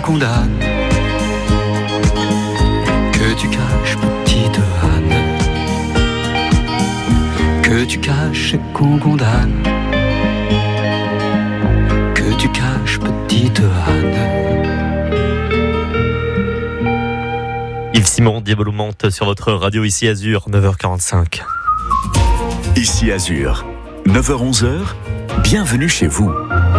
condamne, que tu caches, petite Anne, que tu caches et qu'on condamne, que tu caches, petite Anne. Yves Simon, Diabolo monte sur votre radio ici Azur, 9h45. Ici Azur, 9h-11h, bienvenue chez vous.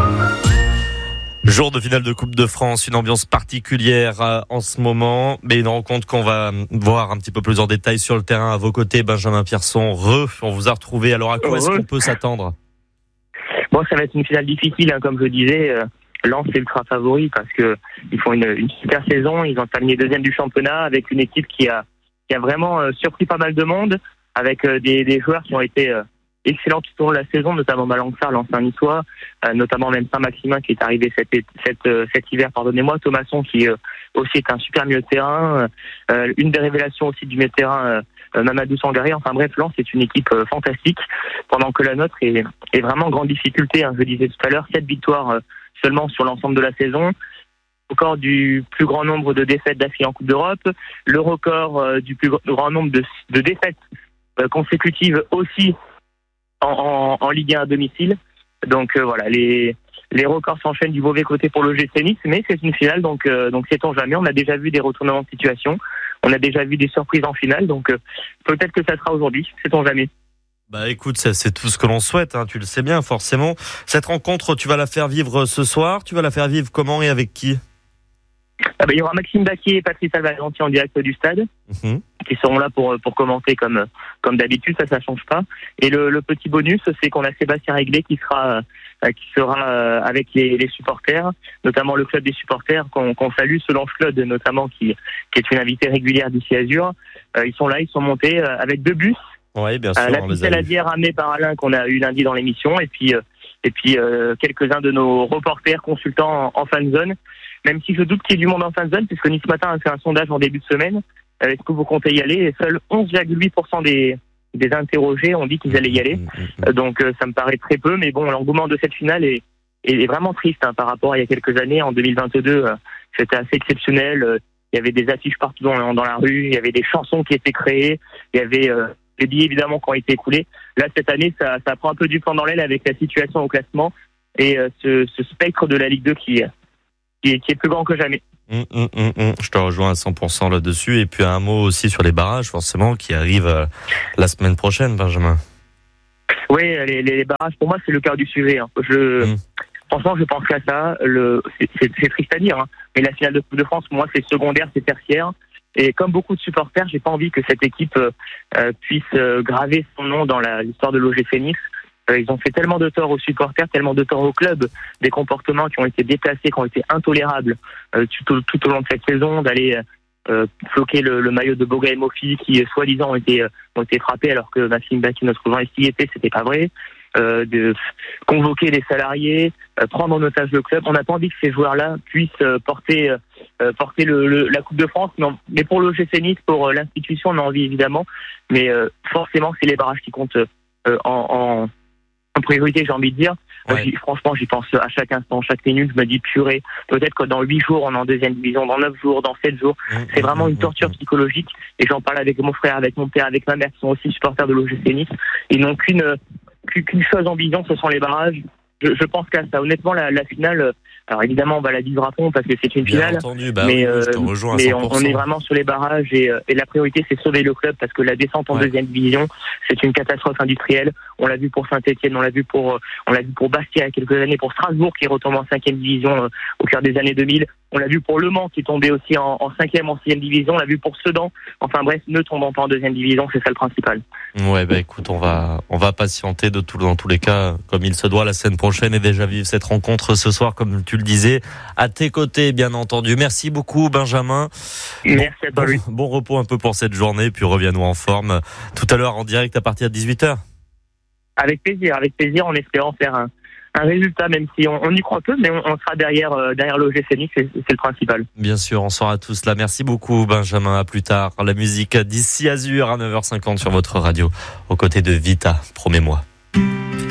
Jour de finale de Coupe de France, une ambiance particulière en ce moment, mais une rencontre qu'on va voir un petit peu plus en détail sur le terrain à vos côtés. Benjamin Pierson, on vous a retrouvé. Alors à quoi est-ce qu'on peut s'attendre ? Bon, ça va être une finale difficile, comme je disais. Lens est ultra favori parce que ils font une super saison. Ils ont terminé deuxième du championnat avec une équipe qui a vraiment surpris pas mal de monde, avec des joueurs qui ont été excellents tout au long de la saison, notamment Malang Sarr, l'ancien niçois, notamment même Saint-Maximin qui est arrivé cet hiver, Thomasson qui aussi est un super milieu de terrain, une des révélations aussi du milieu de terrain, Mamadou Sangaré. Enfin bref, Lens est une équipe fantastique, pendant que la nôtre est vraiment en grande difficulté. Je le disais tout à l'heure, 7 victoires seulement sur l'ensemble de la saison, record du plus grand nombre de défaites d'affilée en Coupe d'Europe, le record du plus grand nombre de défaites consécutives aussi en Ligue 1 à domicile. Donc voilà, les records s'enchaînent du mauvais côté pour l'OGC Nice, mais c'est une finale, donc sait-on jamais. On a déjà vu des retournements de situation, on a déjà vu des surprises en finale, donc peut-être que ça sera aujourd'hui, sait-on jamais. Bah écoute, c'est tout ce que l'on souhaite, tu le sais bien forcément. Cette rencontre, tu vas la faire vivre ce soir, tu vas la faire vivre comment et avec qui ? Il y aura Maxime Baquier et Patrice Alvalanti en direct du stade, qui seront là pour commenter comme d'habitude, ça change pas. Et le petit bonus, c'est qu'on a Sébastien Réglé qui sera avec les supporters, notamment le club des supporters qu'on salue, Solange Claude notamment, qui est une invitée régulière d'ici Azur. Ils sont là, ils sont montés avec 2 bus. Oui, bien sûr. La piste à la bière ramenée par Alain qu'on a eu lundi dans l'émission, et puis quelques-uns de nos reporters consultants en fan zone. Même si je doute qu'il y ait du monde en fan zone, puisque Nice Matin a fait un sondage en début de semaine. Est-ce que vous comptez y aller ? Et seuls 11,8% des interrogés ont dit qu'ils allaient y aller. Donc ça me paraît très peu, mais bon, l'engouement de cette finale est vraiment triste par rapport à il y a quelques années. En 2022, c'était assez exceptionnel. Il y avait des affiches partout dans la rue, il y avait des chansons qui étaient créées, il y avait des billets évidemment qui ont été écoulés. Là, cette année, ça prend un peu du plomb dans l'aile avec la situation au classement et ce spectre de la Ligue 2 qui est plus grand que jamais. Je te rejoins à 100% là-dessus. Et puis un mot aussi sur les barrages, forcément, qui arrivent la semaine prochaine, Benjamin. Oui, les barrages, pour moi, c'est le cœur du sujet. Franchement, je pense qu'à ça. C'est triste à dire, mais la finale de Coupe de France, pour moi, c'est secondaire, c'est tertiaire. Et comme beaucoup de supporters, j'ai pas envie que cette équipe puisse graver son nom dans l'histoire de l'OGC Nice. Ils ont fait tellement de tort aux supporters, tellement de tort au club, des comportements qui ont été déplacés, qui ont été intolérables tout au long de cette saison, d'aller floquer le maillot de Boga et Mofi qui soi-disant ont été frappés alors que Maxime Baquier, notre joueur ici était, c'était pas vrai, de convoquer les salariés, prendre en otage le club. On n'a pas envie que ces joueurs-là puissent porter la Coupe de France, mais pour l'OGC Nice, pour l'institution, on a envie évidemment, mais forcément c'est les barrages qui comptent en priorité, j'ai envie de dire. Ouais. Franchement, j'y pense à chaque instant, chaque minute. Je me dis, purée, peut-être que dans 8 jours, on est en deuxième division, dans 9 jours, dans 7 jours. C'est vraiment une torture psychologique. Et j'en parle avec mon frère, avec mon père, avec ma mère, qui sont aussi supporters de l'OGC Nice. Ils n'ont qu'une chose en vision, ce sont les barrages. Je pense qu'à ça. Honnêtement, la finale, alors évidemment, on va la vivre à fond parce que c'est une finale. Entendu, mais mais on est vraiment sur les barrages et la priorité, c'est sauver le club parce que la descente en deuxième division, c'est une catastrophe industrielle. On l'a vu pour Saint-Etienne, on l'a vu pour Bastia il y a quelques années, pour Strasbourg qui est retombé en 5e division au cœur des années 2000. On l'a vu pour Le Mans qui est tombé aussi en 5e, en 6e division. On l'a vu pour Sedan. Enfin bref, ne tombant pas en deuxième division, c'est ça le principal. Ouais, écoute, on va patienter dans tous les cas, comme il se doit la semaine prochaine et déjà vivre cette rencontre ce soir, comme tu le disais, à tes côtés, bien entendu. Merci beaucoup, Benjamin. Merci à toi, Louis. Bon repos un peu pour cette journée, puis reviens-nous en forme tout à l'heure en direct à partir de 18h. Avec plaisir, en espérant faire un résultat, même si on y croit peu, mais on sera derrière l'OGC Nice, c'est le principal. Bien sûr, on sera tous là. Merci beaucoup, Benjamin. À plus tard. La musique d'ici Azur à 9h50 sur votre radio, aux côtés de Vita. Promets-moi.